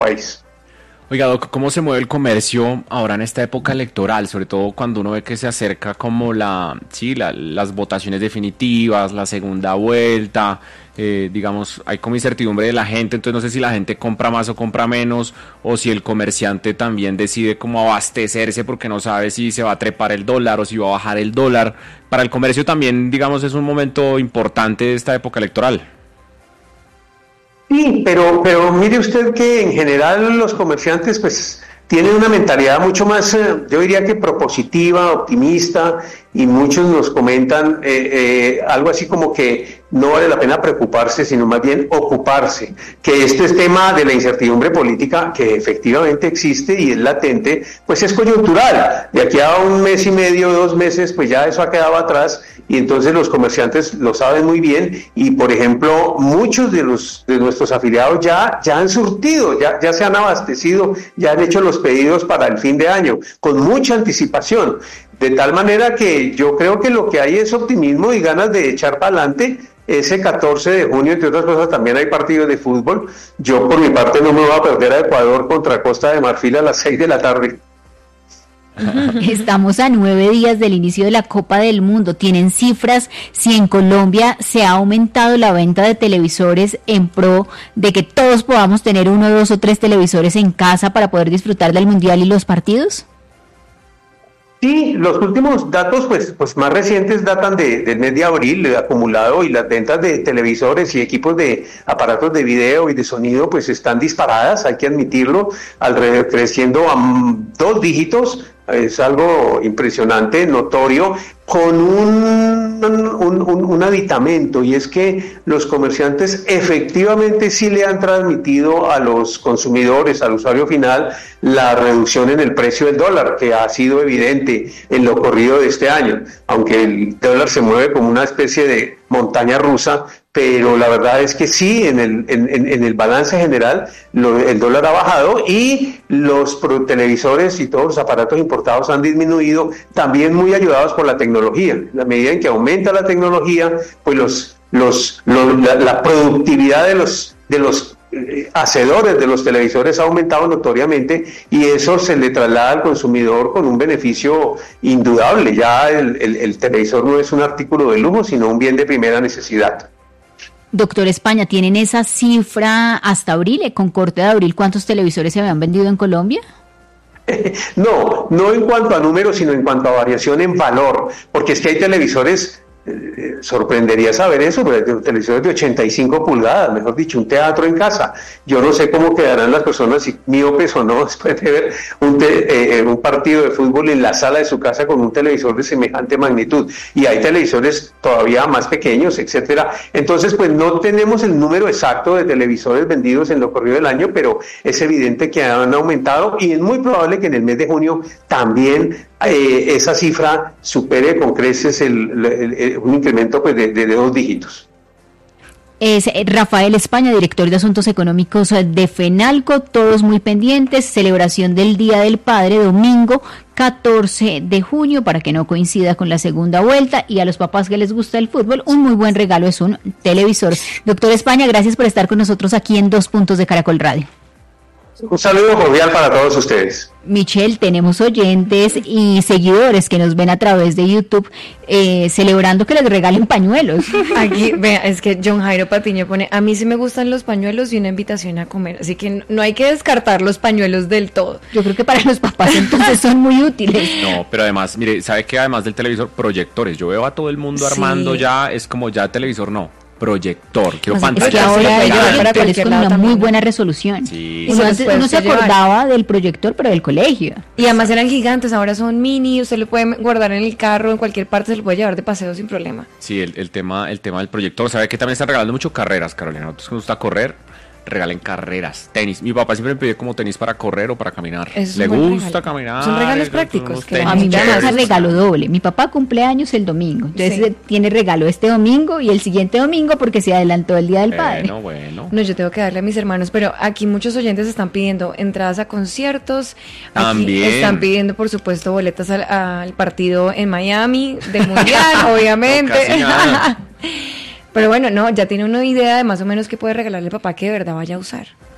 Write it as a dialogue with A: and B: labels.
A: país.
B: Oiga, Doc, ¿cómo se mueve el comercio ahora en esta época electoral? Sobre todo cuando uno ve que se acerca como las votaciones definitivas, la segunda vuelta, digamos, hay como incertidumbre de la gente, entonces no sé si la gente compra más o compra menos, o si el comerciante también decide cómo abastecerse porque no sabe si se va a trepar el dólar o si va a bajar el dólar. Para el comercio también, digamos, es un momento importante de esta época electoral.
A: Sí, pero mire usted que en general los comerciantes pues tienen una mentalidad mucho más, yo diría que propositiva, optimista, y muchos nos comentan algo así como que no vale la pena preocuparse, sino más bien ocuparse, que este tema de la incertidumbre política, que efectivamente existe y es latente, pues es coyuntural. De aquí a un mes y medio, 2 meses, pues ya eso ha quedado atrás, y entonces los comerciantes lo saben muy bien, y por ejemplo, muchos de nuestros afiliados ya han surtido, ya se han abastecido, ya han hecho los pedidos para el fin de año, con mucha anticipación. De tal manera que yo creo que lo que hay es optimismo y ganas de echar para adelante. Ese 14 de junio, entre otras cosas, también hay partidos de fútbol. Yo, por mi parte, no me voy a perder a Ecuador contra Costa de Marfil a las 6 de la tarde.
C: Estamos a 9 días del inicio de la Copa del Mundo. ¿Tienen cifras si en Colombia se ha aumentado la venta de televisores en pro de que todos podamos tener 1, 2 o 3 televisores en casa para poder disfrutar del Mundial y los partidos?
A: Sí, los últimos datos pues más recientes datan del mes de abril, el acumulado, y las ventas de televisores y equipos de aparatos de video y de sonido pues están disparadas, hay que admitirlo, creciendo a 2 dígitos. Es algo impresionante, notorio, con un aditamento, y es que los comerciantes efectivamente sí le han transmitido a los consumidores, al usuario final, la reducción en el precio del dólar, que ha sido evidente en lo corrido de este año, aunque el dólar se mueve como una especie de montaña rusa, pero la verdad es que sí, en el balance general el dólar ha bajado y los televisores y todos los aparatos importados han disminuido, también muy ayudados por la tecnología. En la medida en que aumenta la tecnología, pues la productividad de los hacedores de los televisores ha aumentado notoriamente, y eso se le traslada al consumidor con un beneficio indudable. Ya el televisor no es un artículo de lujo, sino un bien de primera necesidad.
C: Doctor España, ¿tienen esa cifra hasta abril? Con corte de abril, ¿cuántos televisores se habían vendido en Colombia?
A: No en cuanto a números, sino en cuanto a variación en valor, porque es que hay televisores, sorprendería saber eso, pero televisores de 85 pulgadas, mejor dicho, un teatro en casa. Yo no sé cómo quedarán las personas, si miopes o no, después de ver un partido de fútbol en la sala de su casa con un televisor de semejante magnitud, y hay televisores todavía más pequeños, etcétera. Entonces, pues no tenemos el número exacto de televisores vendidos en lo corrido del año, pero es evidente que han aumentado, y es muy probable que en el mes de junio también esa cifra supere con creces un incremento pues de 2 dígitos.
C: Es Rafael España, director de Asuntos Económicos de FENALCO, todos muy pendientes, celebración del Día del Padre, domingo 14 de junio, para que no coincida con la segunda vuelta, y a los papás que les gusta el fútbol, un muy buen regalo es un televisor. Doctor España, gracias por estar con nosotros aquí en 2 Puntos de Caracol Radio.
A: Un saludo cordial para todos ustedes.
C: Michelle, tenemos oyentes y seguidores que nos ven a través de YouTube celebrando que les regalen pañuelos.
D: Aquí, vea, es que John Jairo Patiño pone, a mí sí me gustan los pañuelos y una invitación a comer, así que no hay que descartar los pañuelos del todo.
C: Yo creo que para los papás entonces son muy útiles.
B: No, pero además, mire, ¿sabe qué? Además del televisor, proyectores. Yo veo a todo el mundo armando ya, es como ya televisor no. Proyector, quiero pantalla.
C: Es que ahora es con una muy buena resolución.
B: Sí.
C: Uno se acordaba del proyector, pero del colegio.
D: Y además eran gigantes, ahora son mini, usted lo puede guardar en el carro, en cualquier parte, se lo puede llevar de paseo sin problema.
B: Sí, el tema del proyector. ¿Sabe que también están regalando mucho carreras, Carolina? Nosotros que nos gusta correr, regalen carreras, tenis. Mi papá siempre me pidió como tenis para correr o para caminar. Le gusta caminar.
D: Son regalos prácticos.
C: A mí me hace regalo doble. Mi papá cumple años el domingo, entonces tiene regalo este domingo y el siguiente domingo porque se adelantó el Día del Padre.
B: Bueno.
D: No, yo tengo que darle a mis hermanos, pero aquí muchos oyentes están pidiendo entradas a conciertos.
B: También.
D: Aquí están pidiendo, por supuesto, boletas al partido en Miami del Mundial, obviamente.
B: No, casi nada.
D: Pero bueno, no, ya tiene una idea de más o menos qué puede regalarle al papá que de verdad vaya a usar.